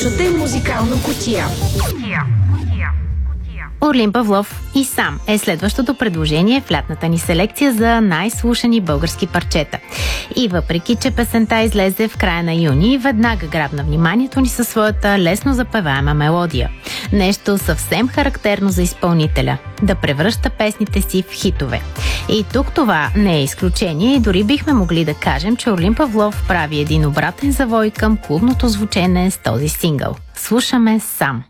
Чуте музикално кутия. Орлин Павлов и Сам е следващото предложение в лятната ни селекция за най-слушани български парчета. И въпреки, че песента излезе в края на юни, веднага грабна вниманието ни със своята лесно запеваема мелодия. Нещо съвсем характерно за изпълнителя – да превръща песните си в хитове. И тук това не е изключение и дори бихме могли да кажем, че Орлин Павлов прави един обратен завой към клубното звучене с този сингъл. Слушаме Сам.